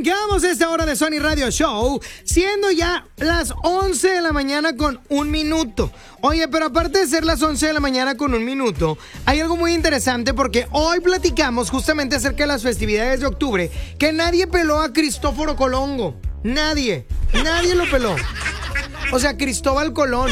arrancamos esta hora de Sony Radio Show, siendo ya las 11 de la mañana con 1 minuto. Oye, pero aparte de ser las 11 de la mañana con 1 minuto, hay algo muy interesante porque hoy platicamos justamente acerca de las festividades de octubre, que nadie peló a Cristóforo Colombo. Nadie lo peló. O sea, Cristóbal Colón,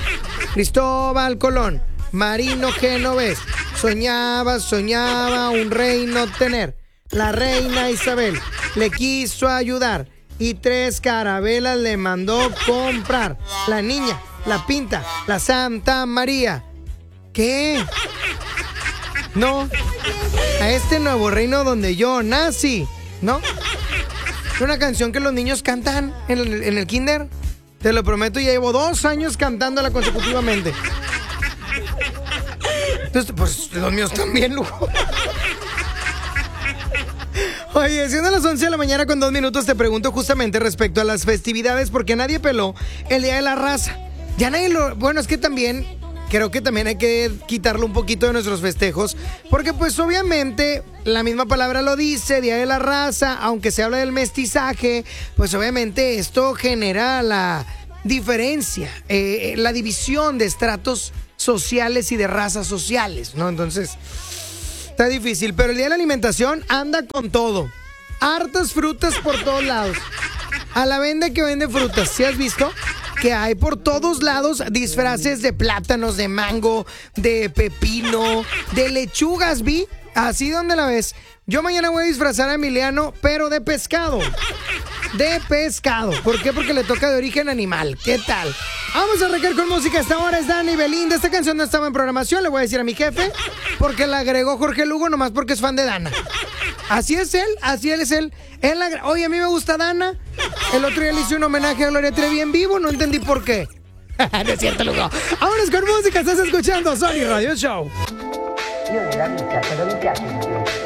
marino genovés, soñaba un reino tener. La reina Isabel le quiso ayudar y 3 carabelas le mandó comprar. La niña, la Pinta, la Santa María. ¿Qué? No, a este nuevo reino donde yo nací, ¿no? Es una canción que los niños cantan en el kinder. Te lo prometo, ya llevo 2 años cantándola consecutivamente. Entonces, pues los míos también, lujo. Oye, siendo las 11 de la mañana con 2 minutos, te pregunto justamente respecto a las festividades, porque nadie peló el Día de la Raza. Ya nadie lo... Bueno, es que también, creo que también hay que quitarlo un poquito de nuestros festejos, porque pues obviamente la misma palabra lo dice, Día de la Raza, aunque se habla del mestizaje, pues obviamente esto genera la diferencia, la división de estratos sociales y de razas sociales, ¿no? Entonces... está difícil, pero el Día de la Alimentación anda con todo. Hartas frutas por todos lados. A la vende que vende frutas, ¿sí has visto? Que hay por todos lados disfraces de plátanos, de mango, de pepino, de lechugas, vi. Así donde la ves. Yo mañana voy a disfrazar a Emiliano, pero de pescado. De pescado. ¿Por qué? Porque le toca de origen animal. ¿Qué tal? Vamos a arrancar con música. Esta hora es Dani Belinda. Esta canción no estaba en programación, le voy a decir a mi jefe, porque la agregó Jorge Lugo nomás porque es fan de Dana. Así es él. Oye, a mí me gusta Dana. El otro día le hice un homenaje a Gloria Trevi en vivo, no entendí por qué. No es cierto, Lugo. Vámonos con música. Estás escuchando Sony Radio Show. Io nella vita, per la mia piace